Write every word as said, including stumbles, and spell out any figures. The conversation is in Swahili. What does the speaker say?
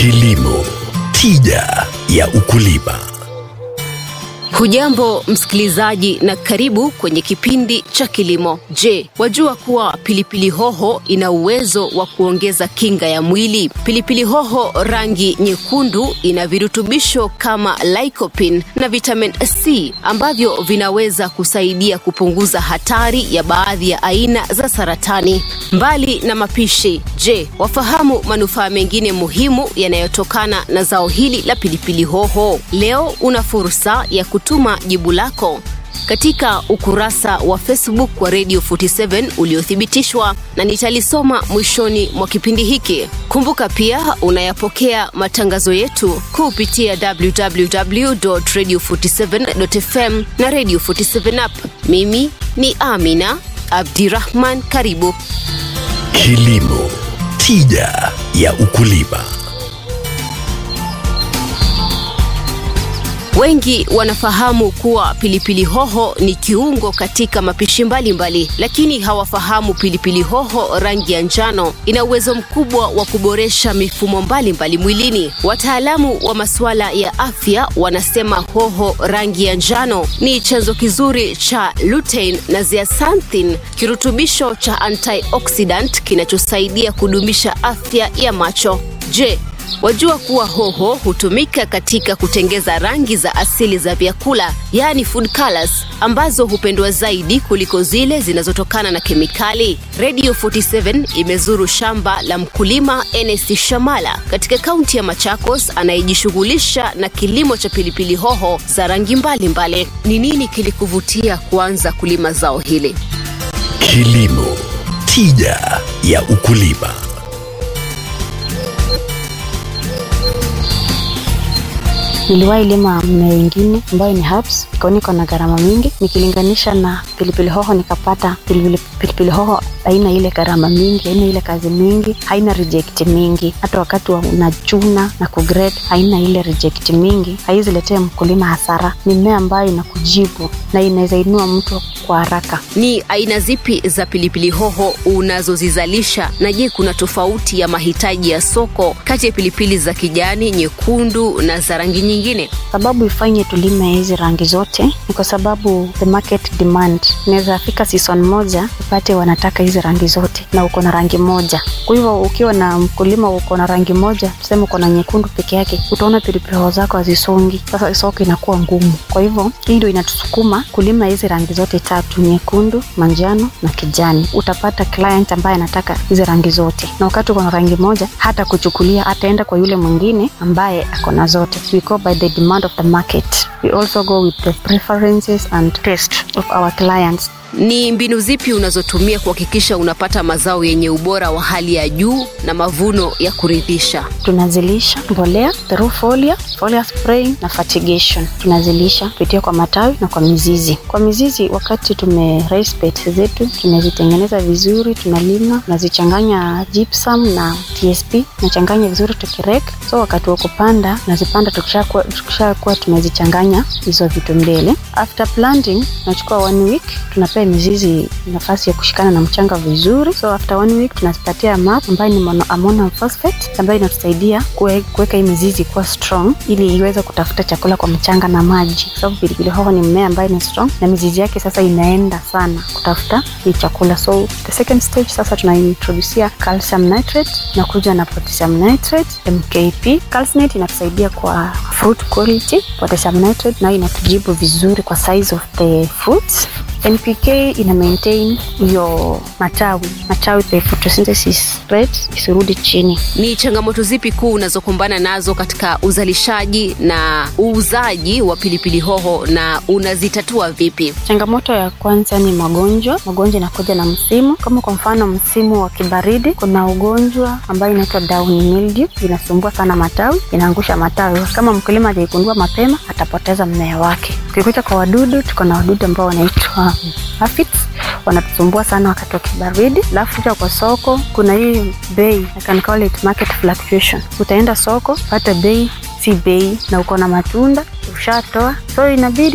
Kilimo, tija ya ukulima. Hujambo msikilizaji na karibu kwenye kipindi cha kilimo. Je, wajua kuwa pilipili hoho ina uwezo wa kuongeza kinga ya mwili? Pilipili hoho rangi nyekundu ina virutubisho kama lycopene na vitamin C ambavyo vinaweza kusaidia kupunguza hatari ya baadhi ya aina za saratani. Mbali na mapishi, je, wafahamu manufaa mengine muhimu yanayotokana na zao hili la pilipili hoho? Leo una fursa ya kutuma jibu lako katika ukurasa wa Facebook wa Radio forty-seven uliothibitishwa na nitalisoma mwishoni mwa kipindi hiki. Kumbuka pia unayapokea matangazo yetu kupitia w w w dot radio forty-seven dot f m na Radio forty-seven app. Mimi ni Amina Abdirahman, karibu. Kilimo, tija ya ukulima. Wengi wanafahamu kuwa pilipili hoho ni kiungo katika mapishi mbalimbali, lakini hawafahamu pilipili hoho rangi ya njano ina uwezo mkubwa wa kuboresha mifumo mbalimbali mwilini. Wataalamu wa masuala ya afya wanasema hoho rangi ya njano ni chanzo kizuri cha lutein na zeaxanthin, kirutubisho cha antioxidant kinachosaidia kudumisha afya ya macho. Je, wajua kuwa hoho hutumika katika kutengeza rangi za asili za vyakula, yani food colors, ambazo hupendwa zaidi kuliko zile zinazotokana na kemikali? Radio forty-seven imezuru shamba la mkulima N S Shamala katika kaunti ya Machakos anayejishughulisha na kilimo cha pilipili hoho za rangi mbalimbali. Ni nini kilikuvutia kuanza kulima zao hili? Kilimo, tija ya ukulima. Niliwahi lima mmea mwingine ambayo ni herbs, kaoni kuna gharama mingi. Nikilinganisha na pilipili hoho nikapata pilipili, pilipili hoho haina ile gharama mingi, haina ile kazi mingi, haina reject mingi. Hata wakati wa unachuna na kugrade haina ile reject mingi, haiziletee mkulima hasara. Ni mmea ambayo inakujibu na inaweza inua mtu kwa haraka. Ni aina zipi za pilipili hoho unazozizalisha, na je kuna tofauti ya mahitaji ya soko kati ya pilipili za kijani, nyekundu na za rangi nyingine? Sababu ifanye tulime hizi rangi zote ni kwa sababu the market demand. Inaweza fika season moja upate wanataka hizi rangi zote na uko na rangi moja. Kwa hivyo ukiwa na mkulima uko na rangi moja, tuseme uko na nyekundu peke yake, utaona pilipili hoho zako hazisongi. Sasa soko inakuwa ngumu. Kwa hivyo hii ndio inatusukuma kulima hizi rangi zote tatu, nyekundu, manjano na kijani. Utapata client ambaye anataka hizi rangi zote, na wakati uko na rangi moja hata kuchukulia ataenda kwa yule mwingine ambaye ako na zote. We go by the demand of the market. We also go with the preferences and taste of our clients. Ni mbinu zipi unazotumia kuhakikisha unapata mazao yenye ubora wa hali ya juu na mavuno ya kuridhisha? Tunazilisha mbolea, through foliar, foliar spraying na fertigation. Tunazilisha kupitia kwa matawi na kwa mizizi. Kwa mizizi, wakati tume raise beds zetu, tumezitengeneza vizuri, tunalima, tunazichanganya gypsum na T S P, tunachanganya vizuri tukirek. So wakati wa kupanda, nazipanda tukishakuwa tukishakuwa tumezichanganya hizo vitu mbele. After planting, tunachukua one week, tunapea mizizi nafasi ya kushikana na mchanga vizuri. So after one week tunazipatia map ambayo ni monoammonium phosphate ambayo inatusaidia kuweka hii mizizi kuwa strong ili iweze kutafuta chakula kwa mchanga na maji. Sababu so, pilipili hoho ni mmea ambayo ni strong na mizizi yake sasa inaenda sana kutafuta hii chakula. So the second stage sasa tunaintroduce calcium nitrate na kuja na potassium nitrate, M K P. Calcium inatusaidia kwa fruit quality, potassium nitrate na inatujibu vizuri kwa size of the fruits. N P K ina maintain hiyo matawi matawi the photosynthesis rate isirudi chini. Ni changamoto zipi kuu unazokumbana nazo katika uzalishaji na uuzaji wa pilipili hoho na unazitatua vipi? Changamoto ya kwanza ni magonjwa. Magonjwa yanakuja na msimu. Kama kwa mfano msimu wa kibaridi kuna ugonjwa ambayo inaitwa downy mildew, inasumbua sana matawi, inaangusha matawi. Kama mkulima hajaigundua mapema atapoteza mmea wake. Ukikuja kwa wadudu, tuko na wadudu ambao wanaitwa aphids, wanatusumbua sana wakati wa kibaridi. Alafu kwa soko kuna hii bei, I can call it market fluctuation. Utaenda soko pata bei si bei na uko na matunda ushatoa, so inabidi